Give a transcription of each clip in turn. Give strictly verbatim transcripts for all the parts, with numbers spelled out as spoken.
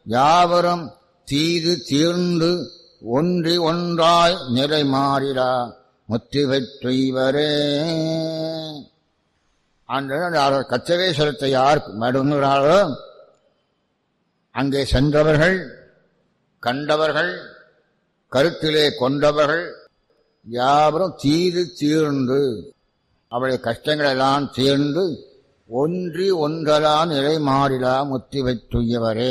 யாவரும் தீது தீர்ந்து ஒன்றி ஒன்றாய் நிலை மாறிடா முத்தி பெற்றுவரே. அந்த கச்சவேஸ்வரத்தை யார் மடுங்கிறாரோ அங்கே சென்றவர்கள், கண்டவர்கள், கருத்திலே கொண்டவர்கள் யாவரும் தீது தீர்ந்து அவளுடைய கஷ்டங்கள் எல்லாம் தீர்ந்து ஒன்றி ஒன்றலாம் நிலை மாறிடா முத்தி பெற்றுயவரே.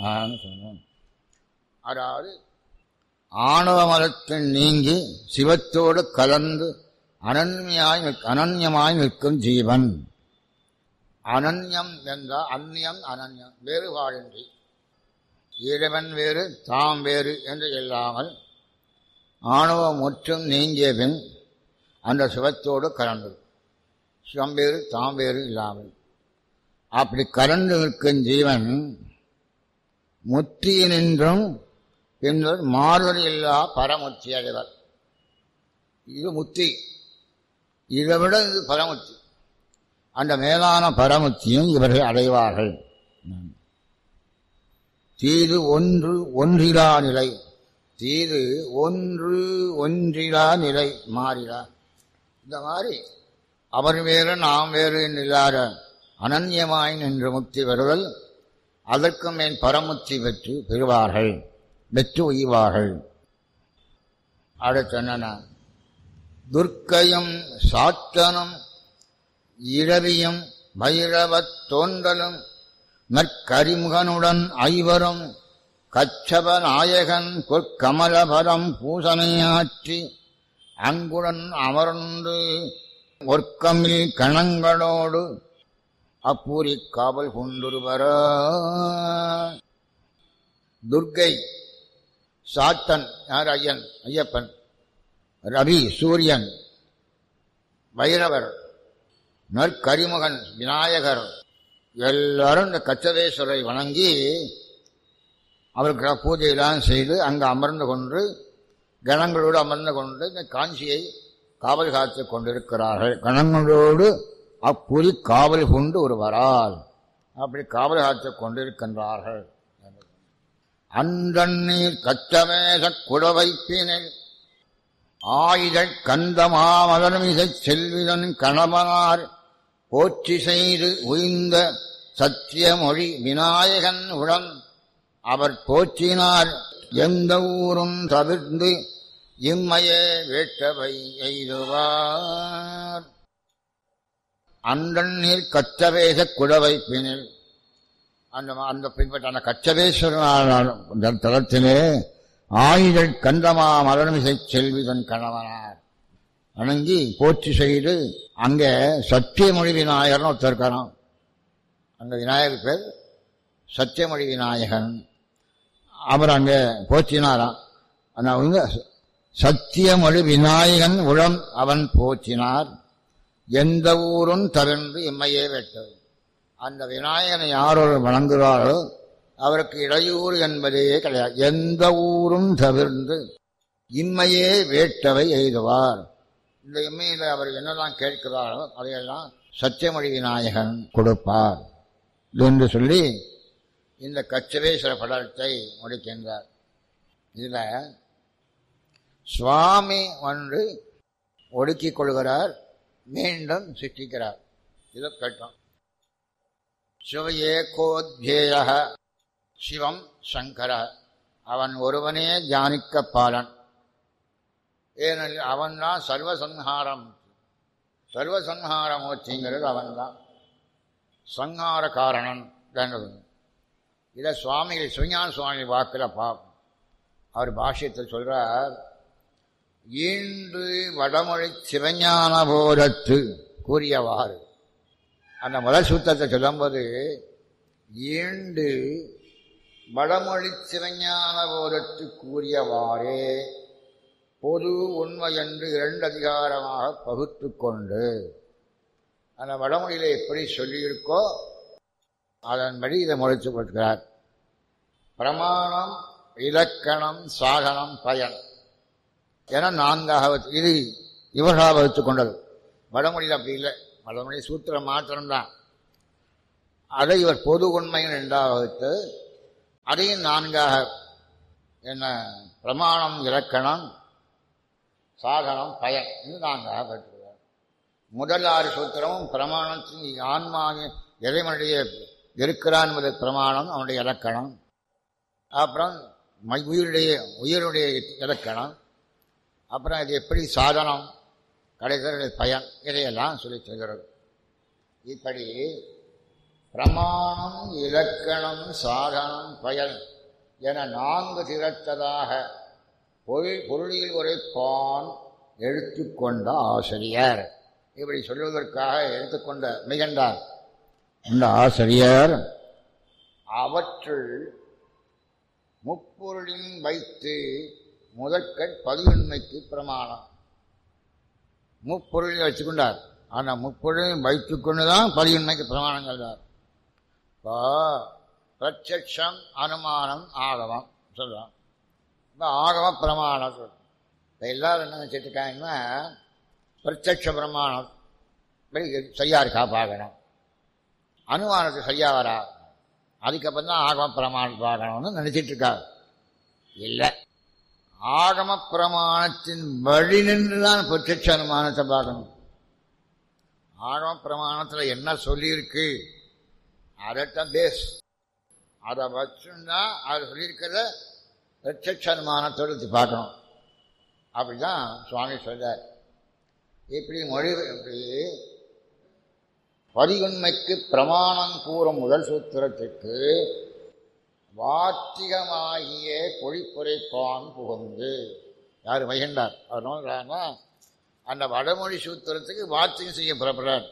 அதாவது ஆணவ மதத்தில் நீங்கி சிவத்தோடு கலந்து அனன்யமாய் அனன்யமாய் நிற்கும் ஜீவன். அனன்யம் என்றால் அந்நியம் அனன்யம், வேறுபாடின்றி இறைவன் வேறு தாம் வேறு என்று இல்லாமல் ஆணவம் முற்றும் நீங்கிய பின் அந்த சிவத்தோடு கலந்து, சிவம் வேறு தாம் வேறு இல்லாமல் அப்படி கலந்து நிற்கும் ஜீவன் முத்தியினின்றும் பின்னர் மாறுதல் இல்லா பரமுத்தி அடைவர். இது முத்தி, இதை விட இது பரமுத்தி. அந்த மேலான பரமுத்தியும் இவர்கள் அடைவார்கள். தீது ஒன்று ஒன்றிலா நிலை, தீது ஒன்று ஒன்றிலா நிலை மாறிலா. இந்த மாதிரி அவர் வேறு நாம் வேறு இல்லாத அனன்யமாய் நின்று முக்தி பெறுதல், அதற்கு மேல் பரமுத்தி பெற்று பெறுவார்கள், பெற்று உய்வார்கள். அடுத்த துர்க்கையும் சாத்தனும் இரவியும் பைரவத் தோன்றலும் நற்கரிமுகனுடன் ஐவரும் கச்சப நாயகன் பொற்கமலபரம் பூசனையாற்றி அங்குடன் அமர்ந்து ஒர்க்கமில் கணங்களோடு அப்பூரி காவல் கொண்டுருவர. துர்க்கை, சாத்தன் யார்? ஐயன், ஐயப்பன். ரவி சூரியன், பைரவர், நற்கரிமுகன் விநாயகர் எல்லாரும் இந்த கச்சதேஸ்வரை வணங்கி அவருக்கு பூஜையெல்லாம் செய்து அங்கு அமர்ந்து கொண்டு கணங்களோடு அமர்ந்து கொண்டு இந்த காஞ்சியை காவல் காத்து கொண்டிருக்கிறார்கள். கணங்களோடு அப்புலி காவல் கொண்டு ஒருவரால் அப்படி காவல் காத்து கொண்டிருக்கின்றார்கள். அந்தண்ணீர் கச்சமேச குடவைப்பினில் ஆயுதக் கந்தமாமலர்மிசைச் செல்விதன் கணவனார் போற்றி செய்து உய்ந்த சத்தியமொழி விநாயகன் உடன் அவர் போற்றினார் எந்த ஊரும் தவிர்ந்து இம்மையே வேட்டவை எய்துவார். அந்தண்ணீர் கச்சவேச குடவைப்பினில் அந்த அந்த பின்பற்ற அந்த கச்சவேஸ்வரனான தலத்திலே ஆயுதல் கந்தமா மலர்மிசை செல்விதன் கணவனார் வணங்கி போற்றி செய்து அங்கே சத்தியமொழி விநாயகர்னு ஒருத்தர் இருக்காராம். அந்த விநாயகர் பேர் சத்தியமொழி விநாயகன். அவர் அங்கே போற்றினாராம். அவங்க சத்தியமொழி விநாயகன் உளம் அவன் போற்றினார் எந்த ஊரும் தவிர்ந்து இம்மையே வெட்டது. அந்த விநாயகனை யாரோடு வணங்குகிறாரோ அவருக்கு இடையூறு என்பதே கிடையாது. எந்த ஊரும் தவிர்ந்து இம்மையே வேட்டவை எய்துவார். இந்த இம்மையில் அவர் என்னெல்லாம் கேட்கிறாரோ அதையெல்லாம் சத்தியமொழி விநாயகன் கொடுப்பார் என்று சொல்லி இந்த கச்சவேஸ்வர படத்தை முடிக்கின்றார். இதில் சுவாமி ஒன்று ஒடுக்கிக் கொள்கிறார், மீண்டும் சிருஷ்டிக்கிறார். இதை கேட்டோம். சிவஏகோத்யேய சிவம் சங்கர, அவன் ஒருவனே ஜானிக்க பாலன். ஏனெனில் அவன்தான் சர்வசங்காரம், சர்வசங்கார மூர்த்திங்கிறது அவன்தான், சங்கார காரணன். இதை சுவாமிகள் சிவஞான சுவாமி வாக்கில் பார்ப்போம். அவர் பாஷ்யத்தில் சொல்றார், ஈண்டு வடமொழி சிவஞான போதத்து கூறியவாறு. அந்த முதல் சூத்திரத்தை சொல்லும்போது ஈண்டு வடமொழி சிவஞான போதத்து கூறியவாறே பொது உண்மை என்று இரண்டு அதிகாரமாக பகுத்து கொண்டு அந்த வடமொழியில எப்படி சொல்லியிருக்கோ அதன்படி இதை முடித்து கொடுக்கிறார். பிரமாணம், இலக்கணம், சாதனம், பயன் என நான்காக இது இவர்களாக வகுத்து கொண்டது. வடமொழியில் அப்படி இல்லை. வடமொழி சூத்திரம் மாத்திரம்தான். அதை இவர் பொது உண்மைகள் என்றாக வகுத்து அதையும் நான்காக என்ன பிரமாணம், இலக்கணம், சாதனம், பயன் இது நான்காக பெற்றுள்ளார். முதல் ஆறு சூத்திரமும் பிரமாணத்தின் ஆன்மாவின் இறைவனுடைய இருக்கிறான் என்பது பிரமாணம், அவனுடைய இலக்கணம். அப்புறம் உயிருடைய உயிருடைய இலக்கணம், அப்புறம் இது எப்படி சாதனம், கடைசியுடைய பயன், இதையெல்லாம் சொல்லி சொல்கிறது. இப்படி பிரமாணம், இலக்கணம், சாதனம், பயன் என நான்கு திரட்டதாக பொருள் பொருளில் உரைப்பான் எடுத்துக்கொண்ட ஆசிரியர். இப்படி சொல்வதற்காக எடுத்துக்கொண்ட மிகண்டார் இந்த ஆசிரியர் அவற்றுள் முப்பொருளின் வைத்து முதற்கண் பதியுண்மைக்கு பிரமாணம். முப்பொருளையும் வச்சுக்கொண்டார். ஆனால் முப்பொருளையும் வைத்துக் கொண்டுதான் பதியுண்மைக்கு பிரமாணம் சொல்றார். இப்போ பிரத்யக்ஷம், அனுமானம், ஆகமம் சொல்றான். இப்போ ஆகம பிரமாணம் சொல்றோம். இப்போ எல்லாரும் என்ன வச்சுருக்காங்கன்னா பிரத்யக்ஷ பிரமாணம் சரியா இருக்கா பார்க்கணும், அனுமானத்துக்கு சரியா வரா, அதுக்கப்புறம் தான் ஆகம பிரமாணம் பார்க்கணும்னு நினைச்சிட்டு இருக்காரு. இல்லை, ஆகம பிரமாணத்தின் வழி நின்றுதான் பிரத்யட்ச அனுமானத்தை பார்க்கணும். ஆகம பிரமாணத்தில் என்ன சொல்லியிருக்கு அதைத்தான் பேஸ், அதை வச்சுன்னா அதை சொல்லியிருக்கிறத பிரத்யட்ச அனுமானத்தோடு பார்க்கணும். அப்படிதான் சுவாமி சொல்றார். இப்படி மொழி இப்படி பதியுண்மைக்கு பிரமாணம் கூறும் முதல் சூத்திரத்திற்கு வாத்திகமாகிய பொழிப்புரைப்பான் புகுந்து யார் வைகண்டார் அவர் நோக்கிறாங்கன்னா அந்த வடமொழி சூத்திரத்துக்கு வாத்திகம் செய்ய புறப்படுறார்.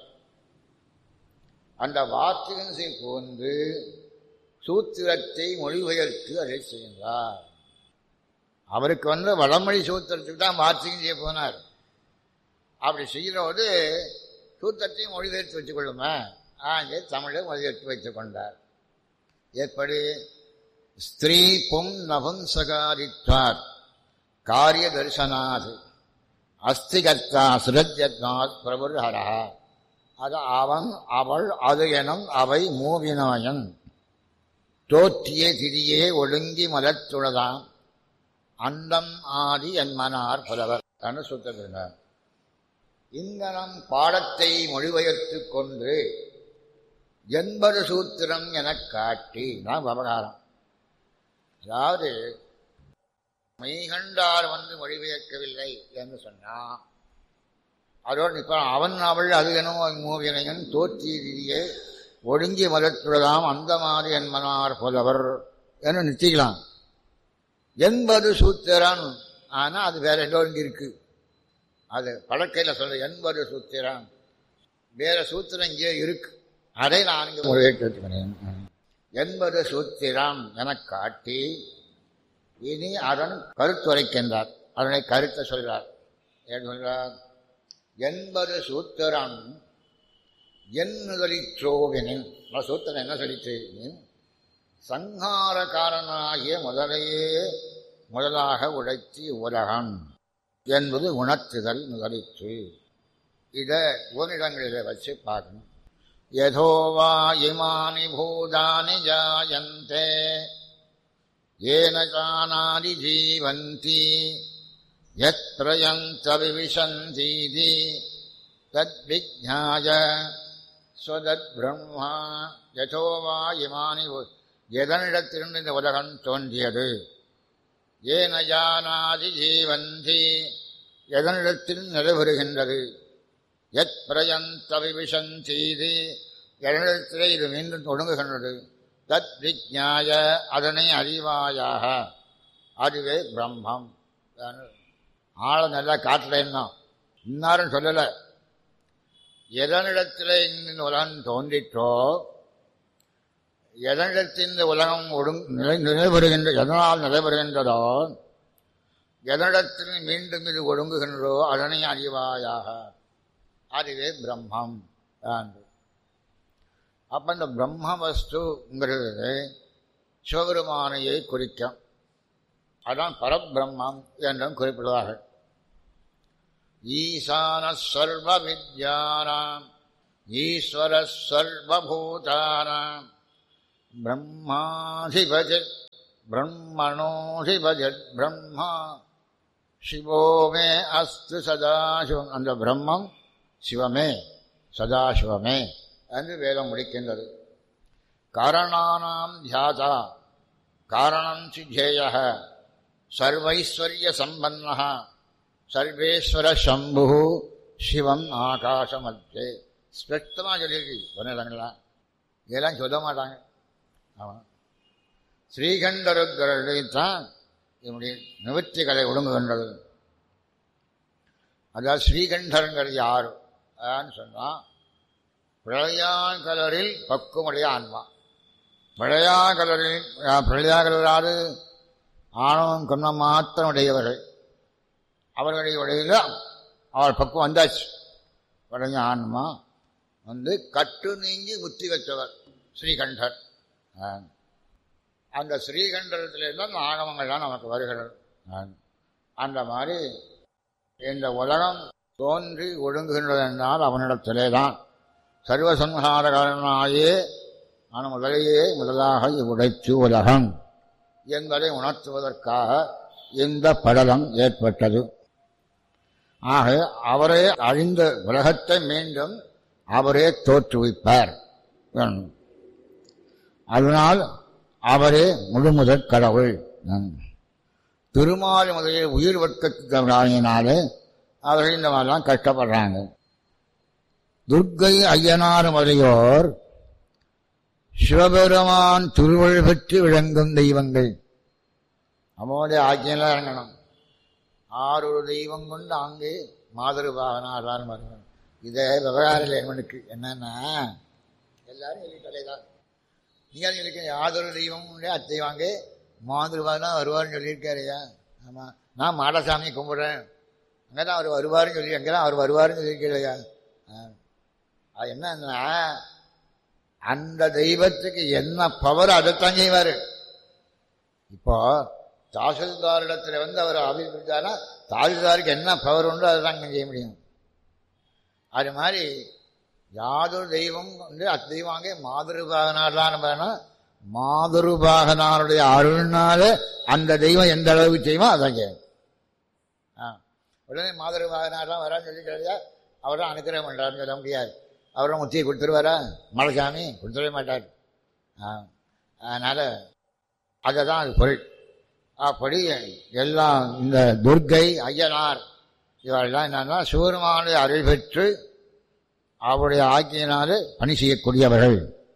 அந்த வாத்திகம் செய்ய புகுந்து சூத்திரத்தை மொழிபெயர்த்து அதை செய்கின்றார். அவருக்கு வந்து வடமொழி சூத்திரத்துக்கு தான் வாத்திகம் செய்ய போனார். அப்படி செய்கிறபோது சூத்திரத்தையும் மொழிபெயர்த்து வச்சுக் கொள்ளுமே, ஆங்கே தமிழை மொழிபெயர்த்து வைத்துக் கொண்டார். எப்படி ஸ்திரீ பும் நபும்சகாரித்வார் காரிய தரிசனாது அஸ்திகர்த்தா சுரஜத்னாத் பிரபுர்ஹரா. அது அவன், அவள், அது எனும் அவை மூவினாயன் தோற்றிய திரியே ஒழுங்கி மலத்துளதாம் அந்தம் ஆதி என்மனார் புலவர் என்று சுத்தப்படுகிறார். இங்கனம் பாடத்தை மொழிபெயர்த்து கொண்டு எண்பது சூத்திரம் எனக் காட்டி நான் விவகாரம். அதாவது மெய்கண்டார் வந்து மொழிபெயர்க்கவில்லை என்று சொன்னா அதோடு இப்ப அவன் அவள் அது எனும் மூவினையன் தோற்றியே ஒழுங்கி மலத்துள்ளதாம் அந்த மாதிரி என்மனார் புலவர் என்று நிச்சயிக்கலாம். எண்பது சூத்திரம் ஆனா அது வேற எதோ இங்க இருக்கு. அது பழக்கையில் சொல்ற எண்பது சூத்திரம் வேற சூத்திரம் இங்கே இருக்கு. அதை நான் இங்கே மொழிபெயர்க்கிறேன். எண்பது சூத்திரம் என காட்டி இனி அதன் கருத்துரைக்கின்றார். அதனை கருத்தை சொல்றார். ஏன் சொல்றார்? எண்பது சூத்திரம் என்னுதலிச்சோவினின் சூத்திரம் என்ன சொல்லிச்சு? சங்காரக்காரனாகிய முதலையே முதலாக உழைச்சி உலகம் என்பது உணர்த்துதல் முதலிற்று. இதை ஓரிடங்களில் வச்சு பார்க்கணும். யதோவா இமானி பூதானி ஜாயந்தே ஏன ஜானாதி ஜீவந்தி யத் பிரயந்த விவிசந்தீதி தத் விஜ்ஞாய ஸ்வதத் பிரம்மா. யதோவா இமானி எதனிடத்திலிருந்து இந்த உலகம் தோன்றியது? ஏன ஜானாதி ஜீவந்தி எதனிடத்தில் நடைபெறுகின்றது? யத் பிரயந்த விவிசந்தீதி எதனிடத்திலே இது மீண்டும் ஒடுங்குகின்றது? தத் விஜ்ஞாய அதனை அறிவாயாக. அதுவே பிரம்மம். ஆழ நல்லா காட்டலைன்னா இன்னாரும் சொல்லலை. எதனிடத்திலே இந்த உலகம் தோன்றிற்றோ, எதனிடத்தில் இந்த உலகம் ஒடுங் நிலை நிலைபெறுகின்ற எதனால் நிலைபெறுகின்றதோ, எதனிடத்தில் மீண்டும் இது ஒடுங்குகின்றோ அதனை அறிவாயாக. அதுவே பிரம்மம். அப்ப இந்த பிரம்ம வஸ்துங்கிறது சிவபெருமானையை குறிக்கும். அதான் பரபிரம்மம் என்றும் குறிப்பிடுவார்கள். ஈசான சர்வ வித்யானாம் ஈஸ்வர சர்வபூதானாம் பிரம்மாதிபதி பிரம்மணோ சிவஜத் பிரம்மா சிவோமே அஸ்து சதாசிவம். அந்த பிரம்மம் சிவமே சதாசிவமே என்று வேதம் முடிக்கின்றது. காரணானாம் தியாதா காரணம் சிஜேய சர்வைஸ்வர்ய சம்பன்னः சர்வேஸ்வர சம்பு சிவம் ஆகாசமத்தே. ஸ்பஷ்டமாக சொல்லியிருக்கு. சொன்னீங்களா? இதெல்லாம் சொல்ல மாட்டாங்க. ஆமாம், ஸ்ரீகண்டருத்தான் என்னுடைய நிவர்த்திகளை ஒழுங்குகின்றது. அதாவது ஸ்ரீகண்டருங்கிறது யாரு அதான்னு சொன்னால், பிரளயாகலரில் பக்குமுடைய ஆன்மா. பிரளயாகலரில் பிரளயாகலராது ஆணவம் கண்ணம் மாத்திரம் உடையவர்கள். அவர்களுடைய உடையில அவள் பக்குவம் வந்தாச்சு. உடைய ஆன்மா வந்து கட்டு நீங்கி முத்தி வச்சவர் ஸ்ரீகண்டர். அந்த ஸ்ரீகண்டத்திலிருந்து அந்த ஆகமங்கள்லாம் நமக்கு வருகிறது. அந்த மாதிரி இந்த உலகம் தோன்றி ஒழுங்குகின்றது என்றால் அவனிடத்திலே தான். சர்வசம்ஹாரகாரனாயே நான் முதலையே முதலாக உடைத்து உலகம் என்பதை உணர்த்துவதற்காக இந்த படலம் ஏற்பட்டது. ஆக அவரே அழிந்த உலகத்தை மீண்டும் அவரே தோற்றுவிப்பார். அதனால் அவரே முழுமுதற் கடவுள். திருமால் முதலில் உயிர் வர்க்கத்தினாலே அவர்கள் இந்த மாதிரிலாம் கஷ்டப்படுறாங்க. துர்க்கை ஐயனார் முதலியோர் சிவபெருமான் திருவள் பெற்று விளங்கும் தெய்வங்கள். அவனுடைய ஆக்கியெல்லாம் இறங்கணும். ஆறொரு தெய்வம் கொண்டு அங்கே மாதிருபாகனார் வரணும். இதே விவகாரம் இறைவனுக்கு என்னன்னா எல்லாரும் சொல்லிட்டதான். நீங்கள் சொல்லிக்க யாதொரு தெய்வம் உண்டு அத்தெய்வாங்க மாதிருபாகனா வருவார்னு சொல்லியிருக்காருயா. ஆமாம், நான் மாடசாமி கும்பிட்றேன், அங்கே தான் அவர் வருவார்னு சொல்லி அங்கே தான் அவர் வருவார்னு சொல்லியிருக்கலையா. அது என்னன்னா அந்த தெய்வத்துக்கு என்ன பவர் அதைத்தான் செய்வார். இப்போ தாசில்தாரிடத்தில் வந்து அவர் அபிப்பிடித்தாரா தாசில்தாருக்கு என்ன பவர் உண்டோ அதை தான் செய்ய முடியும். அது மாதிரி யாதொரு தெய்வம் வந்து அத்தெய்வாங்க மாதிருபாகனார்லாம் வேணா மாதிருபாகனாருடைய அருள்னால அந்த தெய்வம் எந்த அளவுக்கு செய்வோம் அதான் செய்யும். ஆ உடனே மாதிருபாகனார்லாம் வரான்னு சொல்லி கிடையா அவர் தான் அனுக்கிரகம் பண்ணுறாருன்னு சொல்ல முடியாது. அவரும் முத்தியை கொடுத்துருவாரா? மலைசாமி கொடுத்துடவே மாட்டார். அதனால் அதை தான் அது பொருள். அப்படி எல்லாம் இந்த துர்க்கை ஐயனார் இவரெல்லாம் என்னன்னா சிவபெருமானுடைய அருள் பெற்று அவருடைய ஆக்கியினாலே பணி செய்யக்கூடியவர்கள்.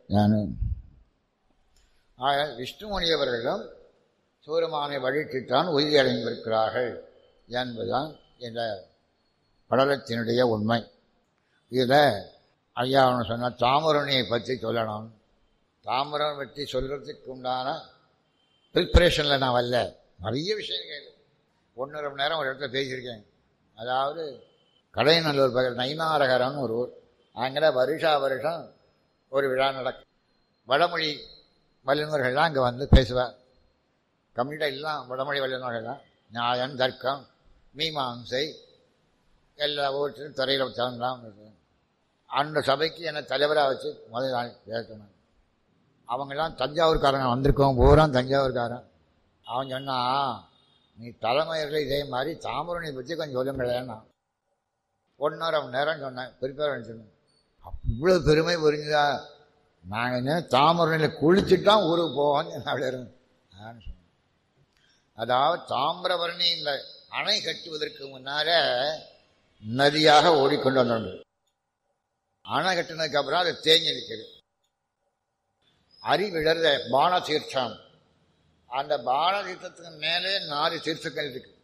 ஆக விஷ்ணுமணியவர்களும் சிவபெருமானை வழித்துத்தான் உறுதி அடைந்திருக்கிறார்கள் என்பதுதான் இந்த படலத்தினுடைய உண்மை. இதில் ஐயா அவனு சொன்னால் தாமரணியை பற்றி சொல்லணும். தாமரனை பற்றி சொல்கிறதுக்கு உண்டான ப்ரிப்ரேஷனில் நான் வரல. நிறைய விஷயங்கள் ஒன்றரை மணி நேரம் ஒரு இடத்துல பேசியிருக்கேன். அதாவது கடைநல்லூர் பகல் நைனாரகரம்னு ஒரு ஊர். அங்கே வருஷா வருஷம் ஒரு விழா நடக்கும். வடமொழி வல்லுநர்கள்லாம் அங்கே வந்து பேசுவார். கம்ப்ளீட்டாக எல்லாம் வடமொழி வல்லுநர்கள்லாம் நியாயம் தர்க்கம் மீமாம்சை எல்லா ஊற்றிலும் துறையில் தகுந்தான். அந்த சபைக்கு என்னை தலைவராக வச்சு முதல் நாள் பேசணும். அவங்கெல்லாம் தஞ்சாவூர்காரங்க வந்திருக்கோம், பூரா தஞ்சாவூர்காரன். அவன் சொன்னா நீ தலைமையர்கள் இதே மாதிரி தாமரணி பற்றி கொஞ்சம் சொல்லுங்களேன்னா ஒன்றரை மணி நேரம் சொன்னேன். பெருப்பேர் சொன்னேன். இவ்வளோ பெருமை புரிஞ்சுதா? நாங்கள் என்ன தாமரணியில் குளிச்சுட்டான் ஊருக்கு போவோன்னு அப்படி நான் சொன்னேன். அதாவது தாமிரபரணி இந்த அணை கட்டுவதற்கு முன்னால நதியாக ஓடிக்கொண்டு வந்தோம். அணை கட்டினதுக்கு அப்புறம் அது தேங்கி நிற்கிறது. அறிவிழந்த பான தீர்த்தம், அந்த பான தீர்த்தத்துக்கு மேலே நாலு தீர்த்தங்கள் இருக்கு.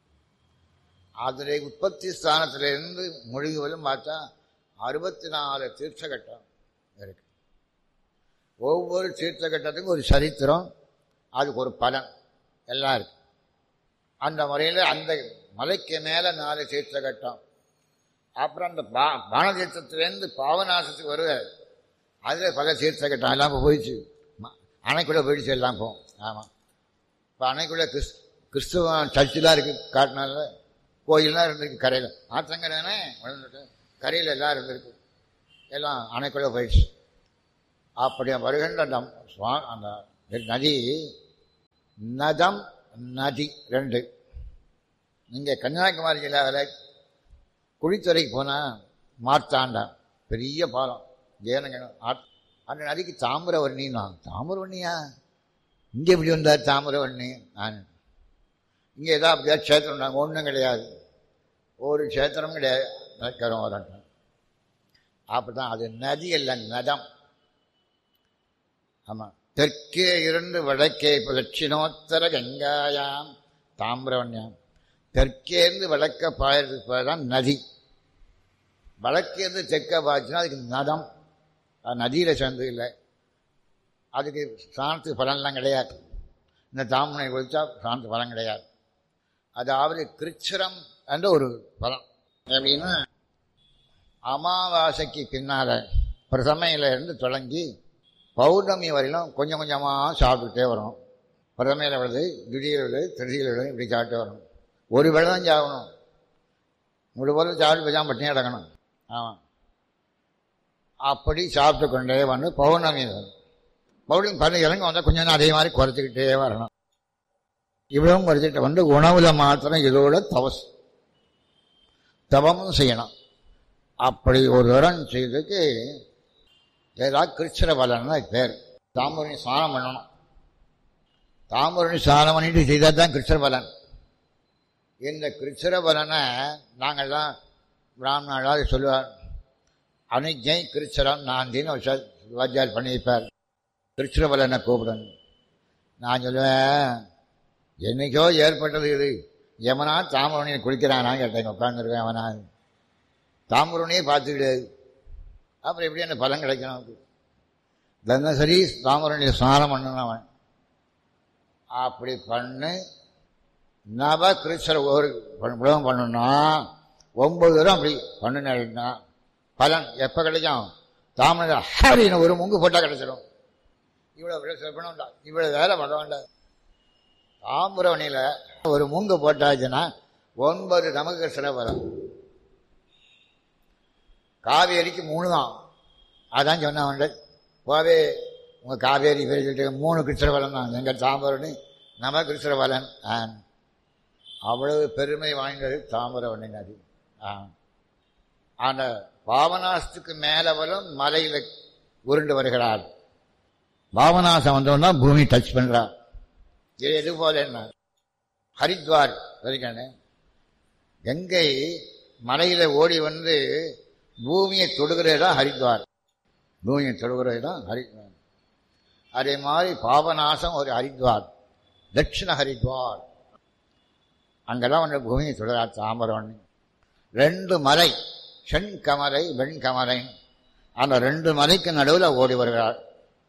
அதில் உற்பத்தி ஸ்தானத்திலிருந்து மொழிகளும் பார்த்தா அறுபத்தி நாலு தீர்த்த கட்டம் இருக்கு. ஒவ்வொரு தீர்த்த கட்டத்துக்கும் ஒரு சரித்திரம், அதுக்கு ஒரு பலன் எல்லாம் இருக்கு. அந்த முறையில் அந்த மலைக்கு மேலே நாலு தீர்த்த கட்டம். அப்புறம் அந்த பா பான தீர்த்தத்திலேருந்து பாவநாசத்துக்கு வருவார். அதில் பல தீர்த்த கட்டம் எல்லாம் இப்போ போயிடுச்சு. அணைக்குள்ளே போயிடுச்சு எல்லாம் போகும். ஆமாம், இப்போ அணைக்குள்ளே கிறிஸ் கிறிஸ்துவ சர்ச்செலாம் இருக்குது. காட்டினால கோயிலெலாம் இருந்திருக்கு. கரையில் ஆற்றங்கரைனே வளர்ந்துட்டு கரையில் எல்லாம் இருந்திருக்கு. எல்லாம் அணைக்குள்ளே போயிடுச்சு. அப்படி வருகின்ற அந்த அந்த நதி நதம் நதி ரெண்டு. இங்கே கன்னியாகுமரி ஜில்லாவில் குழித்துறைக்கு போனால் மார்த்தாண்டா பெரிய பாலம் ஜெயனங்கணும். அந்த நதிக்கு தாமிரவர்ணின்னா, தாமிரவர்ணியா இங்கே எப்படி வந்தார் தாமிரவர்ணி? நான் இங்கே ஏதாவது அப்படியா க்ஷேத்திரம் நாங்கள் ஒன்றும் கிடையாது, ஒரு க்ஷேத்திரம் கிடையாது. கரம் வரட்டும் அப்படி தான் அது நதி அல்ல, நதம். ஆமாம். தெற்கே இருந்து வடக்கே தட்சிணோத்தர கங்காயாம் தாமிரவண்யாம். தெற்கேருந்து வடக்க பாயறதுக்கு தான் நதி, வடக்கேருந்து தெற்க பாய்ச்சுன்னா அதுக்கு நதம். அது நதியில் சேர்ந்தது இல்லை, அதுக்கு சாணத்துக்கு பலன்லாம் கிடையாது. இந்த தாமரை குளித்தா சாணத்துக்கு பலன் கிடையாது. அதாவது கிருச்சிரம் என்ற ஒரு பலன் எப்படின்னா, அமாவாசைக்கு பின்னால் பிரதமையில இருந்து தொடங்கி பௌர்ணமி வரையிலும் கொஞ்சம் கொஞ்சமாக சாப்பிட்டுட்டே வரும். பிரதமையில் விழுது, திடீர் விழுது, திருதியில் விழுது, இப்படி சாப்பிட்டே வரணும். ஒரு வேளை தான் சாகணும், ஒரு வேளை சாப்பிட்டு போய் தான் பட்டினி அடக்கணும். ஆமாம். அப்படி சாப்பிட்டு கொண்டே வந்து பௌர்ணமி வரும். பௌர்ணமி பதினஞ்சு இறங்க வந்தால் கொஞ்சம் அதே மாதிரி குறைச்சிக்கிட்டே வரணும். இவ்வளவும் குறைச்சிக்கிட்டு வந்து உணவுல மாத்திரம் இதோட தவஸ் தவமும் செய்யணும். அப்படி ஒரு தரம் செய்ததுக்கு ஏதாவது கிருச்சிர பலன் தான் பேர். தாம்பூரணி ஸ்நானம் பண்ணணும். தாம்பூரணி ஸ்நானம் பண்ணிட்டு செய்தால் தான் கிருச்சிர பலன். இந்த கிருச்சிர பலனை நாங்கள்லாம் பிராமணாளாவது சொல்லுவார். அனுஜை கிருச்சிரம் நாந்தின்னு வாத்தியார் பண்ணி வைப்பார். கிருச்சிர பலனை கூப்பிடணும். நான் சொல்லுவேன், என்னைக்கோ ஏற்பட்டது இது, எவனா தாம்பூரணியை குளிக்கிறானா கேட்டேன். உட்காந்துருக்கேன், அவனா தாம்பூரணியே பார்த்துக்கிட்டு அப்புறம் எப்படி அந்த பலன் கிடைக்கணும்? தினசரி தாம்பூரணியை ஸ்நானம் பண்ணணும் அவன். அப்படி பண்ணு நவ கிருஷ்ண ஒரு உலகம் பண்ணணும்னா ஒன்பது தூரம் அப்படி பண்ணுனா பலன் எப்போ கிடைக்கும்? தாமரை ஹரின்னு ஒரு முங்கு போட்டால் கிடைச்சிடும். இவ்வளோ பண்ண வேண்டாம், இவ்வளோ வேலை பண்ண வேண்டாம். தாம்பூரணியில் ஒரு மூங்கு போட்டாச்சுன்னா ஒன்பது நமக்கு கிருஷ்ண பலம். காவேரிக்கு மூணு தான். அதான் சொன்னவன் போவே உங்கள் காவேரி பேர் மூணு கிருஷ்ண பலம் தான். எங்கள் தாம்பூரணி நம கிருஷ்ண பலன். அவ்வளவு பெருமை வாய்ந்தது தாமிரவர்ணி நதி. அந்த பாவநாசத்துக்கு மேலவரும் மலையில் உருண்டு வருகிறார். பாவநாசம் வந்தோம்னா பூமி டச் பண்றார். இது எது போல என்ன ஹரித்வார் வரைக்கானே கங்கை மலையில ஓடி வந்து பூமியை தொடுகிறதா ஹரித்வார். பூமியை தொடுகிறது தான் ஹரித்வார். அதே மாதிரி பாபநாசம் ஒரு ஹரித்வார், தட்சிண ஹரித்வார். அங்கெல்லாம் வந்து பூமியை தொடுகிறார் தாமிரவர்ணி. ரெண்டு மலை, செண்கமலை வெண்கமலை, அந்த ரெண்டு மலைக்கு நடுவில் ஓடி வருகிறார்.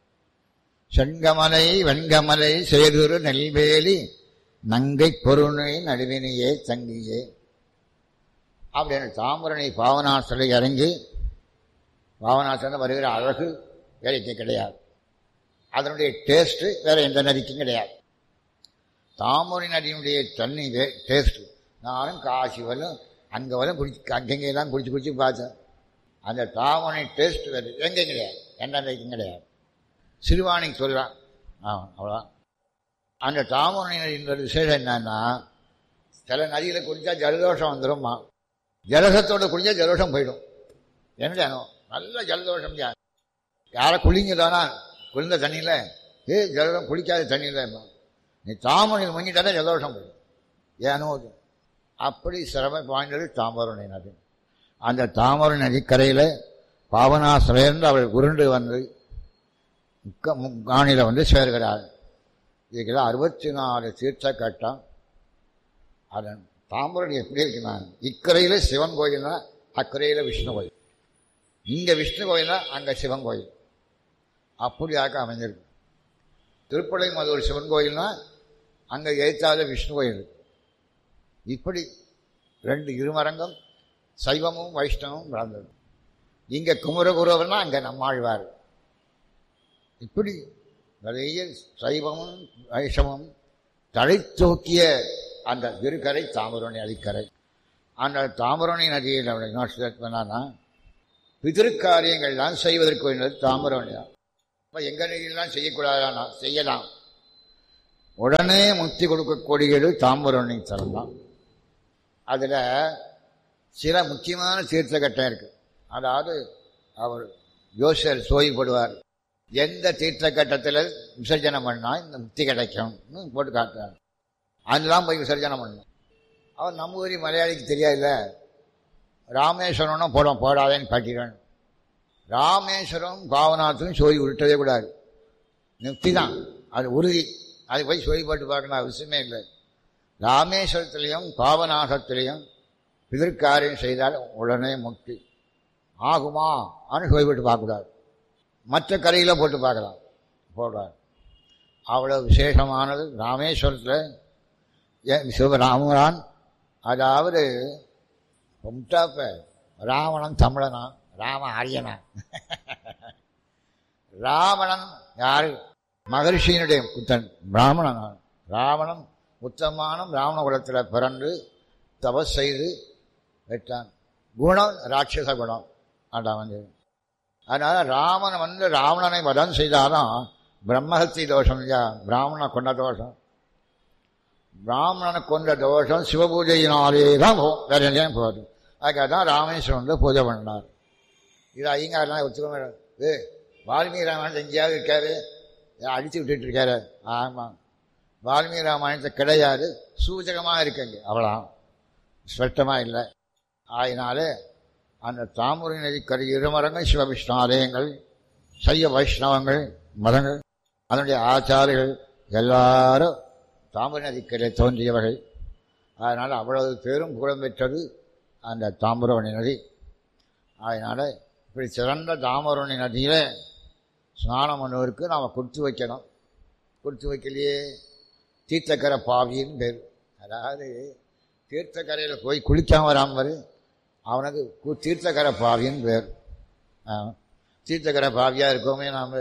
செண்கமலை வெண்கமலை சேதுரு நெல்வேலி நங்கை பொருணை நடுவினையே தங்கியே அப்படின்னு தாமிரணி பாவநாசலை இறங்கி பாவநாசத்தில் வருகிற அழகு வேலைக்கு கிடையாது. அதனுடைய டேஸ்ட்டு வேற எந்த நதிக்கும் கிடையாது. தாமிரணி நதியினுடைய தண்ணி டேஸ்ட்டு நானும் காசி வரலும் அங்கே வரலும் குடிச்சு அங்கெங்கெல்லாம் குடிச்சு குடிச்சு பார்த்தேன். அந்த தாமிரணி டேஸ்ட் வேறு எங்கேயும் கிடையாது, எந்த நதிக்கும் கிடையாது. சிறுவாணிக்கு சொல்கிறான். ஆ அவ்வளோதான். அந்த தாமிரணி நதியின் விசேஷம் என்னன்னா, சில நதியில் குடித்தா ஜலதோஷம் வந்துடும்மா. ஜலசத்தோடு குடித்தா ஜலதோஷம் போயிடும். என்ன நல்ல ஜலதோஷம். யாரை குளிங்கதானா குளிர்ந்த தண்ணியில் ஏ ஜலதம் குளிக்காத தண்ணியில் நீ தாமிரணியில் முங்கிட்டாலே ஜலதோஷம் போயிடும். ஏனோ அப்படி சிரம வாய்ந்தது தாமிரணி நதி. அந்த தாமிரணி நதிக்கரையில் பாவனாசிலேருந்து அவள் உருண்டு வந்து முக்க முக்காணியில் வந்து சேர்கிறாள். இதுக்கெல்லாம் அறுபத்தி நாலு தீர்த்த கட்டம். அதன் தாமிரணி எப்படி இருக்குன்னா, இக்கரையில் சிவன் கோயில்னா அக்கரையில் விஷ்ணு கோயில், இங்கே விஷ்ணு கோயில்னா அங்கே சிவன் கோயில், அப்படியாக அமைஞ்சிருக்கு. திருப்பலை மதுரை சிவன் கோயில்னா அங்கே எழுத்தாத விஷ்ணு கோயில். இப்படி ரெண்டு இருமரங்கம் சைவமும் வைஷ்ணவமும் வளர்ந்தது. இங்கே குமரகுருவர்னா அங்கே நம்மாழ்வார். இப்படி நிறைய சைவமும் வைஷ்ணவமும் தலை தூக்கிய அந்த திருக்கரை தாமிரணி நதிக்கரை. அந்த தாமிரணி நதியில் என்ன பிதிருக்காரியங்கள்லாம் செய்வதற்கு வேண்டியது தாமிரணி தான். இப்போ எங்கள் நதியெல்லாம் செய்யக்கூடாதானா? செய்யலாம். உடனே முக்தி கொடுக்கக்கூடியது தாம்பரணி தலம் தான். அதில் சில முக்கியமான தீர்த்த கட்டம் இருக்கு. அதாவது அவர் யோசர் சோய்படுவார், எந்த தீர்த்த கட்டத்தில் விசர்ஜனம் பண்ணால் இந்த முக்தி கிடைக்கும்னு போட்டு காட்டுறார். அதெல்லாம் போய் விசர்ஜனம் பண்ணணும். அவர் நம்ம ஊரி மலையாளிக்கு தெரியாதுல்ல, ராமேஸ்வரம்னா போட போடாதேன்னு காட்டிடுவேன். ராமேஸ்வரம் பாவநாத்தும் சோய் விட்டதே கூடாது, முக்தி தான் அது உறுதி. அது போய் சோய் போட்டு பார்க்கணும் அவசியமே இல்லை. ராமேஸ்வரத்திலையும் பாவநாசத்திலையும் பிதற்காரியம் செய்தால் உடனே முக்தி ஆகுமா அப்படின்னு சோய் போட்டு பார்க்கக்கூடாது. மற்ற கரையில் போட்டு பார்க்கலாம், போடுறார். அவ்வளோ விசேஷமானது ராமேஸ்வரத்தில் சிவராமரான். அதாவது முட்டாப்ப ராவணன் தமிழனா, ராம ஆரியனா. ராவணன் யாரு? மகரிஷியினுடைய புத்தன் பிராமணன். ராவணன் உத்தமான பிராமண குலத்தில் பிறந்து தபஸ் செய்து வெட்டான். குணம் ராட்சச குணம் அதான் வந்து. அதனால ராமன் வந்து ராவணனை வதம் செய்தாலும் பிரம்மஹத்தி தோஷம் இல்லையா, பிராமணனை கொண்ட தோஷம். பிராமணனை கொண்ட தோஷம் சிவபூஜையினாலே தான் போகும், வேற எங்கேயும் போகுது. அதுக்காக தான் ராமேஸ்வரம் வந்து பூஜை பண்ணார். இது ஐயங்காரெலாம் ஒத்துக்க, ஏ வால்மீகி ராமாயணத்தை எங்கேயாவது இருக்காரு, அடித்து விட்டுட்டு இருக்காரு. ஆமாம், வால்மீகி ராமாயணத்தை கிடையாது, சூச்சகமாக இருக்குங்க, அவ்வளோ ஸ்பஷ்டமாக இல்லை. ஆயினாலே அந்த தாமரை நதிக்கரை இருமரங்கள் சிவவிஷ்ணு ஆலயங்கள், சைவ வைஷ்ணவங்கள் மதங்கள், அதனுடைய ஆச்சாரிகள் எல்லாரும் தாமரை நதிக்கரை தோன்றியவர்கள். அதனால் அவ்வளவு பேரும் புகழ் பெற்றது அந்த தாமிரபரணி நதி. அதனால் இப்படி சிறந்த தாமிரபரணி நதியில் ஸ்நானம் பண்ணுவதற்கு நாம் கொடுத்து வைக்கணும். கொடுத்து வைக்கலையே தீர்த்தக்கரை பாவின்னு பேர். அதாவது தீர்த்தக்கரையில் போய் குளிக்காமல் வராமல் அவனுக்கு தீர்த்தக்கரை பாவின்னு பேர். தீர்த்தக்கரை பாவியாக இருக்கோமே நாம்.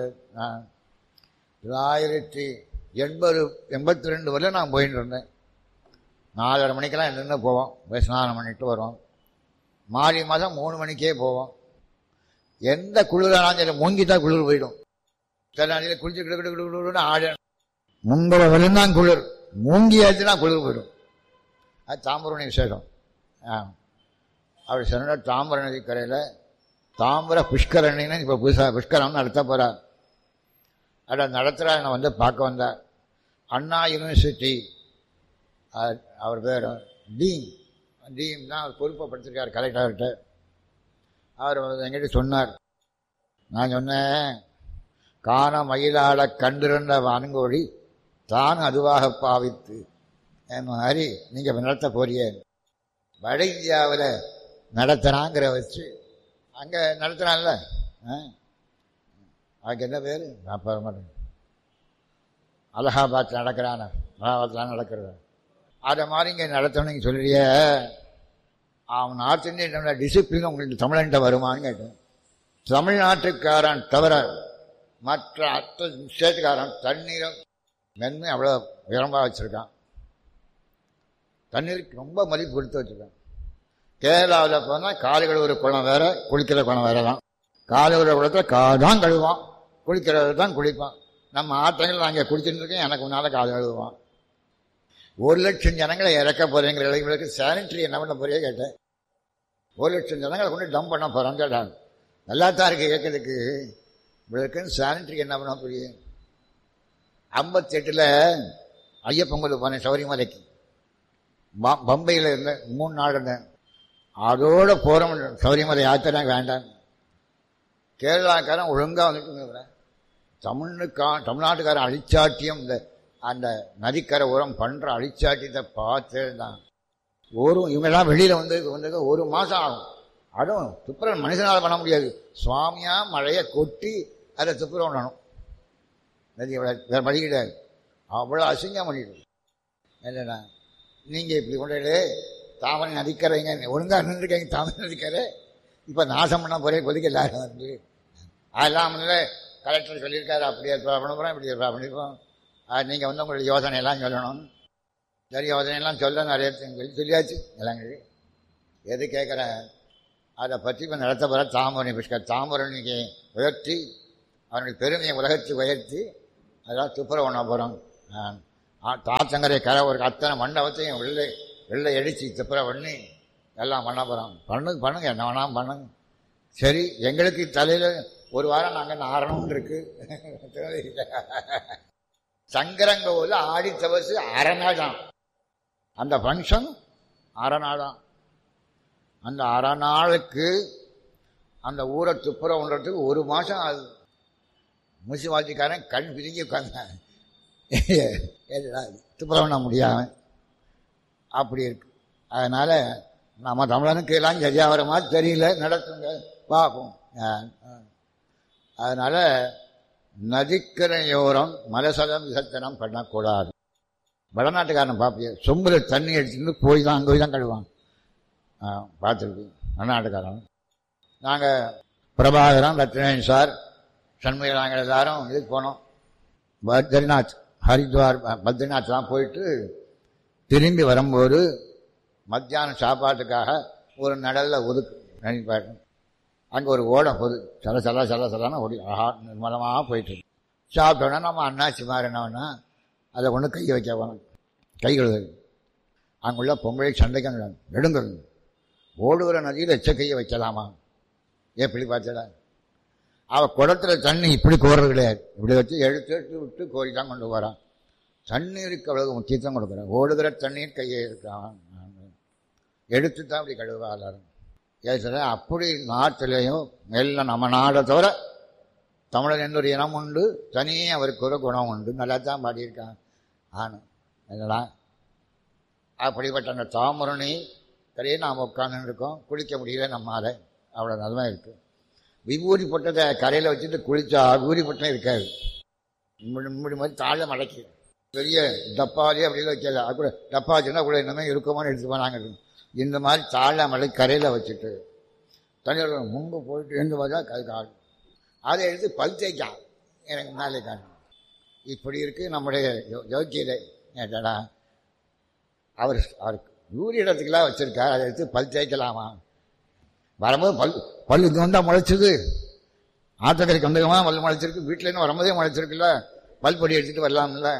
தொள்ளாயிரத்தி எண்பது எண்பத்தி ரெண்டு வரையும் நான் போயிட்டு இருந்தேன். நாலரை மணிக்கெல்லாம் நின்று போவோம், போய் ஸ்நானம் பண்ணிட்டு வருவோம். மாறி மாதம் மூணு மணிக்கே போவோம். எந்த குளிரானாலும் சரி, மூங்கித்தான் குளிர் போயிடும். சில நாளையில் குளிச்சு கிடு கிடு கிடுன்னு ஆட முன்பு வரையும் தான் குளிர், மூங்கி ஆச்சுன்னா குளிர் போயிடும். அது தாம்பரணி விசேஷம். ஆ அப்படி சொன்ன தாம்பர நதி கரையில் தாம்பர புஷ்கரணின்னு இப்போ புதுசாக புஷ்கரம்னு நடத்த போகிறார். அதை நடத்துகிறா என்னை வந்து பார்க்க வந்தார். அண்ணா யூனிவர்சிட்டி அவர் பேர் டீன் டீன் தான் அவர் பொறுப்பப்படுத்திருக்கார் கலெக்டர்கிட்ட. அவர் எங்கிட்ட சொன்னார். நான் சொன்னேன், காண மயிலாட கண்டிருந்த வான்கோழி தான் அதுவாக பாவித்து என் மாதிரி நீங்கள் நடத்த போறிய வட இந்தியாவில் நடத்துகிறாங்கிற வச்சு அங்கே நடத்துகிறான்ல, அதுக்கு என்ன பேர் நான் பெற மாட்டேன். அலகாபாத்தில் நடக்கிறான, அலகாபாத்தில் நடக்கிறது. அதை மாதிரி இங்கே நடத்தணும்னு நீங்கள் சொல்லிய அவன் நார்த் இந்தியன் டிசிப்ளின் உங்களுக்கு தமிழன்ட்ட வருமானு கேட்டேன். தமிழ்நாட்டுக்காரன் தவிர மற்ற அத்த ஸ்டேட்டுக்காரன் தண்ணீரை மென்மை அவ்வளோ உயரமாக வச்சுருக்கான். தண்ணீருக்கு ரொம்ப மதிப்பு கொடுத்து வச்சுருக்கான். கேரளாவில் போனால் காலை கழுவுற குளம் வேறு, குளிக்கிற குளம் வேறு தான். காலை கழுவுற குளத்தில் காதான் கழுவான், குளிக்கிறது தான் குளிப்பான். நம்ம ஆற்றங்கள் நான் இங்கே குளிச்சுட்டு இருக்கேன், எனக்கு முன்னால் காலை கழுவுவான். ஒரு லட்சம் ஜனங்களை இறக்க போகிறேங்கிற இளைஞர்களுக்கு சானிட்டரி என்ன பண்ண போறியே கேட்டேன். ஒரு லட்சம் ஜனங்களை கொண்டு டம்ப் பண்ண போகிறான்னு கேட்டாங்க. நல்லா தான் இருக்குது கேட்கறதுக்கு. இவளுக்குன்னு சானிட்டரி என்ன பண்ண போறிய. ஐம்பத்தெட்டில் ஐயப்பன் கோயில் போனேன் சபரிமலைக்கு. பம்பையில் இருந்தேன், மூணு நாள் இருந்தேன். அதோட போகிறோம் சபரிமலை யாத்திரை வேண்டாம். கேரளாக்காரன் ஒழுங்காக வந்துட்டு தமிழுக்கா தமிழ்நாட்டுக்காரன் அழிச்சாட்டியம் இந்த அந்த நதிக்கரை உரம் பண்ணுற அழிச்சாட்டியத்தை பார்த்து தான் ஒரு இவங்கெல்லாம் வெளியில் வந்து வந்து ஒரு மாதம் ஆகும். அதுவும் துப்புரவு மனுஷனால் பண்ண முடியாது. சுவாமியாக மழையை கொட்டி அதை துப்புரவு பண்ணணும். நதி எவ்வளோ வேறு வழி கிடையாது. அவ்வளோ அசிங்கம் பண்ணிடுது. என்னண்ணா நீங்கள் இப்படி கொண்டு தாமரை நதிக்கரைங்க ஒழுங்காக நின்றுருக்கீங்க தாமரை நதிக்கரை இப்போ நாசம் பண்ண போகிறே கொதிக்க எல்லாரும் வந்து அதெல்லாம் வந்து கலெக்டர் சொல்லியிருக்காரு. அப்படி ஏற்பாடு பண்ண போகிறோம், இப்படி ஏற்பாடு பண்ணியிருக்கோம். அது நீங்கள் வந்து உங்களுடைய யோசனையெல்லாம் சொல்லணும். சரி, யோசனையெல்லாம் சொல்ல நிறைய சொல்லி சொல்லியாச்சு எல்லாம். எது கேட்குறேன் அதை பற்றி இப்போ நடத்த போகிற தாமரணி புஷ்கர் தாமரணிக்கு உயர்த்தி அவனுடைய பெருமையை உலகத்துக்கு உயர்த்தி அதெல்லாம் துப்புரவு பண்ண போகிறோம். தாச்சங்கரை கரை ஒரு அத்தனை மண்டபத்தையும் வெள்ளை வெள்ளை அடித்து திப்புற பண்ணி எல்லாம் பண்ண போகிறோம். பண்ணுங்க பண்ணுங்க என்ன வேணாம் பண்ணுங்க. சரி, எங்களுக்கு தலையில் ஒரு வாரம் நாங்கள் நாரணும்னு இருக்கு. சங்கரங்கோவில் ஆடி தபசு அரை நாள் தான். அந்த ஃபங்க்ஷன் அரை நாள் தான். அந்த அரை நாளுக்கு அந்த ஊரை துப்புரவுன்றதுக்கு ஒரு மாதம் ஆகுது. முனிசிபாலிட்டிக்காரன் கண் பிரிஞ்சு உட்கார்ந்தேன், துப்புரவு பண்ண முடியாம அப்படி இருக்கு. அதனால நம்ம தமிழனுக்கு எல்லாம் சரியாக வர மாதிரி தெரியல, நடத்துங்க பார்ப்போம். அதனால நதிக்கரையோரம் மலசலம் விசர்ஜனம் பண்ணக்கூடாது. வடநாட்டுக்காரன் பார்ப்பிய சொம்புல தண்ணி எடுத்துட்டு போய் தான் அங்கே போய் தான் கழுவான். பார்த்துருக்கு வடநாட்டுக்காரன். நாங்கள் பிரபாகரன், லட்சுமணன் சார், சண்முக, நாங்கள் எல்லாரும் இதுக்கு போனோம். பத்ரிநாத், ஹரித்வார் பத்ரிநாத்லாம் போயிட்டு திரும்பி வரும்போது மத்தியானம் சாப்பாட்டுக்காக ஒரு நடலில் ஒதுக்கு நினைப்பாரு. அங்கே ஒரு ஓடை போகுது, சல சல சல சலான ஓடி ஆஹா நிர்மலமாக போயிட்டு இருக்கு. சாப்பிட்டோன்னா நம்ம அண்ணாச்சி மாதிரி என்ன வேணா அதை கொண்டு கை வைக்க போனோம். கை கழுவுது. அங்குள்ள பொம்பளை சண்டைக்கு நெடுங்கல் ஓடுகிற நதியில் எச்ச கையை வைக்கலாமா? எப்படி பார்த்தடா? அவள் குடத்துல தண்ணி இப்படி கோர்றது கிடையாது, இப்படி வச்சு எடுத்து எடுத்து விட்டு கோரி தான் கொண்டு வரான். தண்ணீருக்கு அவ்வளவு முக்கியத்துவம் கொடுக்குறேன். ஓடுகிற தண்ணீர் கையை இருக்கான், எடுத்து தான் அப்படி கழுவா எல்லாரும். ஏசுற அப்படி நாட்டிலையும் எல்லாம் நம்ம நாடை தவிர தமிழன் என்ற ஒரு இனம் உண்டு, தனியே அவருக்கு ஒரு குணம் உண்டு. நல்லா தான் பாடியிருக்கான். ஆனும் என்னடா அப்படிப்பட்ட அந்த தாமரணி கரையே நாம் உட்காந்து இருக்கோம், குளிக்க முடியல நம்மால், அவ்வளோ நல்லா இருக்குது. விபூதி போட்டதை கரையில் வச்சுட்டு குளிச்சா விபூதி போட்டே இருக்காது. முடி மாதிரி தாழ மடக்கி பெரிய டப்பாலே அப்படின்னு வைக்கல. அது கூட டப்பா வச்சுன்னா கூட என்னமே இருக்குமோன்னு எடுத்து போனாங்க. இந்த மாதிரி தாழ மடை கரையில் வச்சுட்டு தனியார் முன்பு போயிட்டு இருந்து பார்த்தா கை கால் அதை எடுத்து பல் தேய்க்கான் எனக்கு முன்னாலே காணும். இப்படி இருக்குது நம்முடைய யோக்கியதை. ஏட்டடா அவர் அவருக்கு யூரி இடத்துக்கெல்லாம் வச்சுருக்கார், அதை எடுத்து பல் தேய்க்கலாமா? வரும்போது பல் பல் இங்கே வந்தால் முளைச்சிது, ஆத்தக்கரைக்கு வந்தகமாக பல் முளைச்சிருக்கு, வீட்டிலேருந்து வரும்போதே முளைச்சிருக்குல்ல, பல் பொடி எடுத்துகிட்டு வரலாம்ல.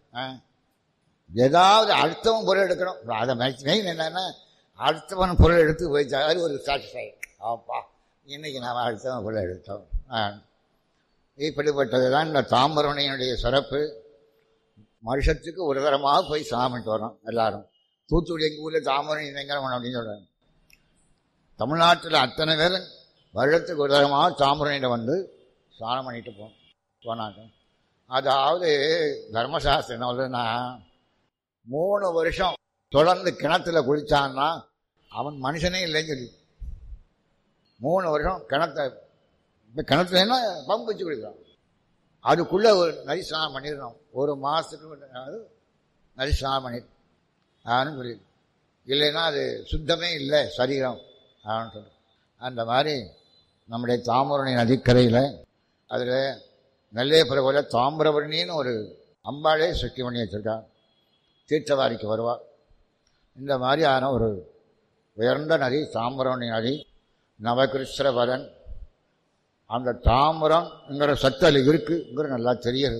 ஏதாவது அடுத்தவன் பொருள் எடுக்கணும். அதை மெயின் என்னன்னா அடுத்தவன் பொருள் எடுத்து போயிட்டாரு ஒரு சாட்டிஸ்ஃபை. ஆப்பா இன்னைக்கு நாம் அடுத்தவன் பொருள் எடுத்தோம். இப்படிப்பட்டது தான் இந்த தாம்பரணையினுடைய சிறப்பு. வருஷத்துக்கு ஒரு தரமாக போய் சாமிட்டு வரோம் எல்லாரும். தூத்துக்குடி எங்கள் ஊரில் தாம்பரணி இணைங்கிறவன் அப்படின்னு சொல்கிறாங்க. தமிழ்நாட்டில் அத்தனை பேர் வருடத்துக்கு ஒரு தரமாக தாம்பரணியில் வந்து ஸ்நானம் பண்ணிட்டு போ போனாங்க. அதாவது தர்மசாஸ்திரம் என்ன சொல்றதுன்னா, மூணு வருஷம் தொடர்ந்து கிணத்துல குளிச்சான்னா அவன் மனுஷனே இல்லைன்னு சொல்லி மூணு வருஷம் கிணத்த இப்போ கிணத்துலன்னா பம்பு வச்சு குளிக்கிறான். அதுக்குள்ளே ஒரு நரி ஸ்நானம் பண்ணிடணும். ஒரு மாதத்துக்கு நரி ஸ்நானம் பண்ணி ஆன்னு சொல்லி, இல்லைன்னா அது சுத்தமே இல்லை சரீரம் ஆன்னு சொல்லி. அந்த மாதிரி நம்முடைய தாமிரபரணி நதிக்கரையில் அதில் நெல்லையப்புற போல தாமிரபரணின்னு ஒரு அம்பாளே சுற்றி பண்ணி வச்சுருக்கா. தீர்த்தவாரிக்கு வருவாள். இந்த மாதிரியான ஒரு உயர்ந்த நதி தாமிரபரணி நதி. நவகிருஷ்ணவரன் அந்த தாமிரங்கிற சத்தல் இருக்குங்கிற நல்லா தெரியுது.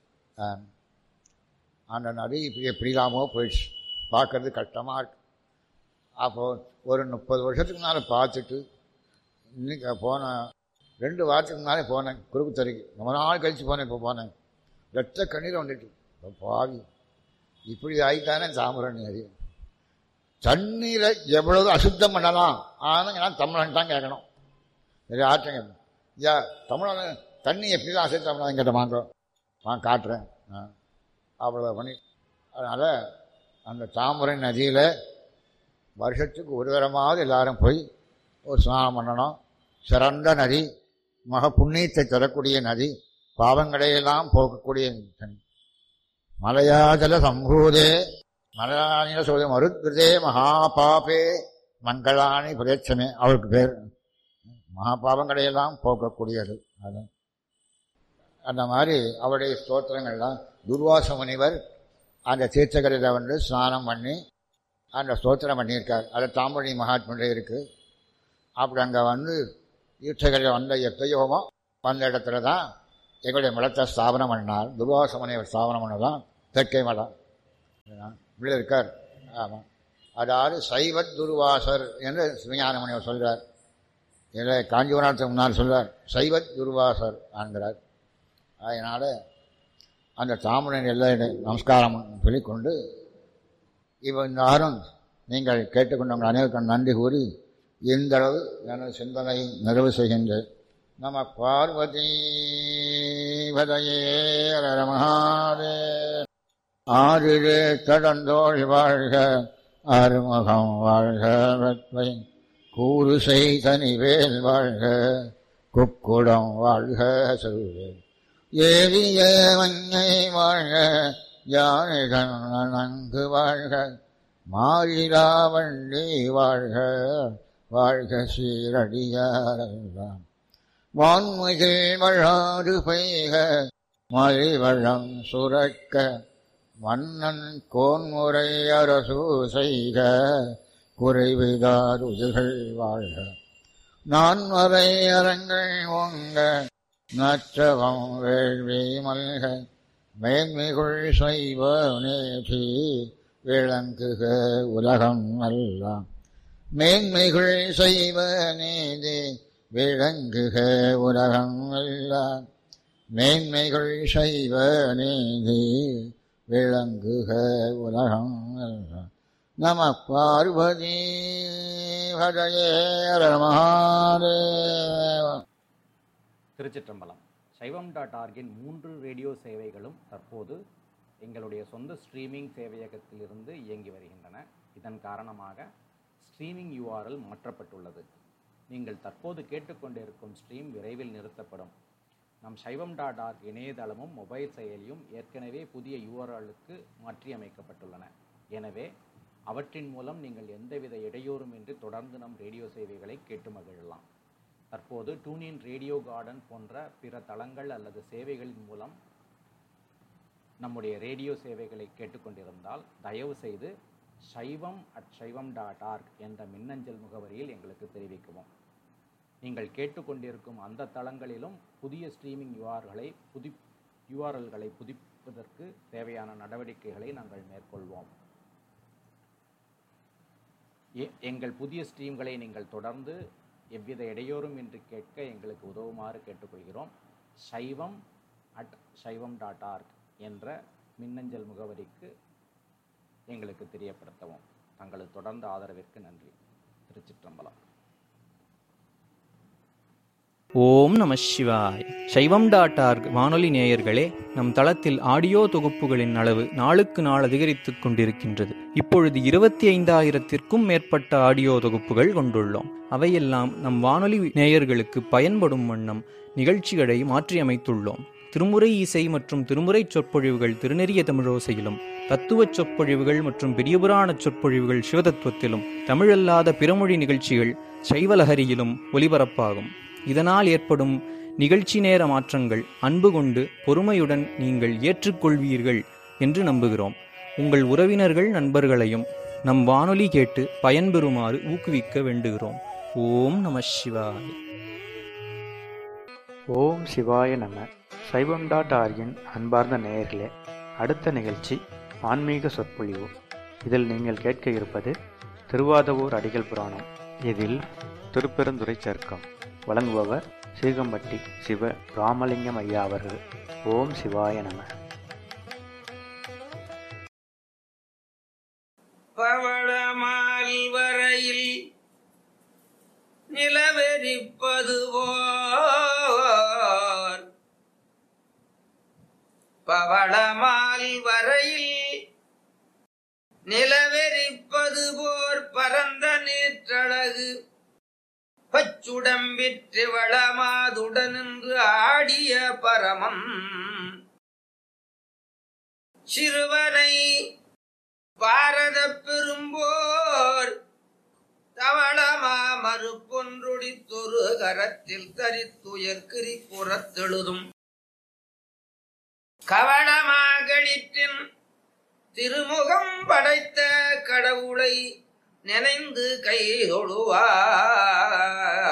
அந்த நதி இப்படி எப்படிலாமோ போயிடுச்சு, பார்க்கறது கஷ்டமாக இருக்கு. அப்போது ஒரு முப்பது வருஷத்துக்கு முன்னால் பார்த்துட்டு இன்னைக்கு போன ரெண்டு வாரத்துக்கு முன்னாலே போனேன் குறுக்குத்தறைக்கு. ரொம்ப நாள் கழித்து போனேன். இப்போ போனேன், ரத்த கண்ணீர் வந்துட்டு இப்போ பாவி இப்படி ஆகிட்டானே தாமிரபரணி நதி. தண்ணீரை எவ்வளவு அசுத்தம் பண்ணலாம், ஆனால் நான் தமிழன் தான் கேட்கணும், சரி ஆற்றங்க ஐயா தமிழன் தண்ணி எப்படி தான் அசுத்தம் பண்ணாலும் கேட்ட வாங்க நான் காட்டுறேன் அவ்வளோ பண்ணி. அதனால் அந்த தாமிரபரணி நதியில் வருஷத்துக்கு ஒரு தரமாவது எல்லாரும் போய் ஒரு ஸ்நானம் பண்ணணும். சிறந்த நதி, மக புண்ணியத்தை தரக்கூடிய நதி, பாவங்களையெல்லாம் போக்கக்கூடிய நதி. மலையாஜல சம்பூதே மலையானில சொல்ல மருத்கிருதே மகாபாபே மங்களானி பிரேட்சமே, அவருக்கு பேர் மகாபாவங்களையெல்லாம் போக்கக்கூடியது. அது அந்த மாதிரி அவருடைய ஸ்தோத்திரங்கள்லாம் துர்வாச முனிவர் அந்த தீர்த்தகரையில் வந்து ஸ்நானம் பண்ணி அந்த ஸ்தோத்திரம் பண்ணியிருக்கார். அது தாமிரபரணி மகாத்மிலே இருக்குது. அப்படி அங்கே வந்து தீர்த்தகரையில் வந்த எத்தையோமோ வந்த இடத்துல தான் எங்களுடைய மலத்தை ஸ்தாபனம் பண்ணினார். துர்வாச முனிவர் ஸ்தாபனம் பண்ணதான் தெற்கை மலம். இப்படி இருக்கார். ஆமாம், அதாவது சைவத் துர்வாசர் என்று சிவஞானமுனிவர் சொல்கிறார். இதில் காஞ்சிபுரத்துக்கு முன்னால் சொல்கிறார் சைவத் துர்வாசர் என்கிறார். அதனால் அந்த தாமரன் எல்லாம் நமஸ்காரம் சொல்லிக்கொண்டு இப்போ இந்த ஆறும் நீங்கள் கேட்டுக்கொண்டவங்க அனைவருக்கும் நன்றி கூறி இந்த அளவு எனது சிந்தனை நிறைவு செய்கின்றேன். நம பார்வதி பதையே மகாதே. ஆறிலே கடந்தோள் வாழ்க, அருமுகம் வாழ்க, வெட்பை கூறு செய்தனிவேல் வாழ்க, குக்குடம் வாழ்க செல்வேல் ஏறிய மஞ்சை வாழ்க, யானைகள் நன்கு வாழ்க, மாறிலா வண்டி வாழ்க, வாழ்க சீரடியாரெல்லாம் வான்மிகில் வழாது பெய்க, மலிவளம் சுரக்க, மன்னன் கோன்முறை அரசு செய்க, குறைவிதாருதுகள் வாழ்க, நான்மறை அரங்கள் ஓங்க, நற்றவம் வேள்வி மல்க, மேன்மிகுள் சைவ நேதி விளங்குக உலகம் எல்லாம். மேன்மைகள் செய்வ நீதி விளங்குக உலகம் எல்லாம். மேன்மைகள் செய்வ நீதி விளங்குக உலகம் எல்லாம். நம பார்வதி பதையே மகாதேவ. திருச்சிற்றம்பலம். சைவம் டாட் ஆர்கின் மூன்று ரேடியோ சேவைகளும் தற்போது எங்களுடைய சொந்த ஸ்ட்ரீமிங் சேவையகத்திலிருந்து இயங்கி வருகின்றன. இதன் காரணமாக ஸ்ட்ரீமிங் யூஆர்எல் மாற்றப்பட்டுள்ளது. நீங்கள் தற்போது கேட்டுக்கொண்டிருக்கும் ஸ்ட்ரீம் விரைவில் நிறுத்தப்படும். நம் சைவம் டாட் ஆர்க் இணையதளமும் மொபைல் செயலியும் ஏற்கனவே புதிய யூஆர்எலுக்கு மாற்றியமைக்கப்பட்டுள்ளன. எனவே அவற்றின் மூலம் நீங்கள் எந்தவித இடையூறுமின்றி தொடர்ந்து நம் ரேடியோ சேவைகளை கேட்டு மகிழலாம். தற்போது டூனின், ரேடியோ கார்டன் போன்ற பிற தளங்கள் அல்லது சேவைகளின் மூலம் நம்முடைய ரேடியோ சேவைகளை கேட்டுக்கொண்டிருந்தால் தயவு செய்து சைவம் அட் சைவம் டாட் ஆர்க் என்ற மின்னஞ்சல் முகவரியில் எங்களுக்கு தெரிவிக்கவும். நீங்கள் கேட்டுக்கொண்டிருக்கும் அந்த தளங்களிலும் புதிய ஸ்ட்ரீமிங் யூஆர்களை புதி யூஆர்எல்களை புதுப்பிப்பதற்கு தேவையான நடவடிக்கைகளை நாங்கள் மேற்கொள்வோம். எங்கள் புதிய ஸ்ட்ரீம்களை நீங்கள் தொடர்ந்து எவ்வித இடையூறும் இன்றி கேட்க எங்களுக்கு உதவுமாறு கேட்டுக்கொள்கிறோம். சைவம் அட் சைவம் டாட் ஆர்க் என்ற மின்னஞ்சல் முகவரிக்கு எங்களுக்கு தெரியப்படுத்தவும். தங்களது தொடர்ந்த ஆதரவிற்கு நன்றி. திருச்சிற்றம்பலம். ஓம் நம சிவாய். சைவம் டாட் ஆர்க் வானொலி நேயர்களே, நம் தளத்தில் ஆடியோ தொகுப்புகளின் அளவு நாளுக்கு நாள் அதிகரித்துக் கொண்டிருக்கின்றது. இப்பொழுது இருபத்தி ஐந்தாயிரத்திற்கும் மேற்பட்ட ஆடியோ தொகுப்புகள் கொண்டுள்ளோம். அவையெல்லாம் நம் வானொலி நேயர்களுக்கு பயன்படும் வண்ணம் நிகழ்ச்சிகளை மாற்றியமைத்துள்ளோம். திருமுறை இசை மற்றும் திருமுறை சொற்பொழிவுகள் திருநெறிய தமிழோசையிலும், தத்துவச் சொற்பொழிவுகள் மற்றும் பெரியபுராண சொற்பொழிவுகள் சிவதத்துவத்திலும், தமிழல்லாத பிறமொழி நிகழ்ச்சிகள் சைவலஹரியிலும் ஒலிபரப்பாகும். இதனால் ஏற்படும் நிகழ்ச்சி நேர மாற்றங்கள் அன்பு கொண்டு பொறுமையுடன் நீங்கள் ஏற்றுக்கொள்வீர்கள் என்று நம்புகிறோம். உங்கள் உறவினர்கள் நண்பர்களையும் நம் வானொலி கேட்டு பயன்பெறுமாறு ஊக்குவிக்க வேண்டுகிறோம். ஓம் நம சிவாய. ஓம் சிவாய நம. சைவம் டாட் ஆர்கின் அன்பார்ந்த நேயர்களே, அடுத்த நிகழ்ச்சி ஆன்மீக சொற்பொழிவு. இதில் நீங்கள் கேட்க இருப்பது திருவாதவூர் அடிகள் புராணம். இதில் திருப்பெருந்துறை சர்க்கம் வழங்குபவர் சீகம்பட்டி சிவ ராமலிங்கம் ஐயா அவர்கள். ஓம் சிவாய நம. பவளமால் வரையில் நிலவெறிப்பது போர், பவளமால் வரையில் நிலவெறிப்பது போர் பரந்த நீற்றழகு பச்சுடம்பிற்று வளமாதுடனின்று ஆடிய பரமம் சிறுவனை பாரத பெரும்போர் தவளமா மறுப்பொன்றொடித்தொரு கரத்தில் தரித்துயர்கிரி புறத்தெழுதும் கவளமாகளிற்றின் திருமுகம் படைத்த கடவுளை நினைந்து கை தொழுவார்.